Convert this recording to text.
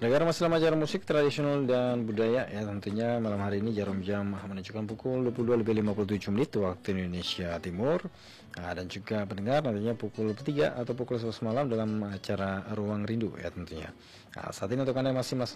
Negara masih lama Jarum Musik Tradisional dan Budaya ya, tentunya malam hari ini jarum jam menunjukkan pukul 22.57 waktu Indonesia Timur. Dan juga pendengar nantinya pukul 3 atau pukul 11 malam dalam acara Ruang Rindu ya tentunya. Saat ini untuk Anda masih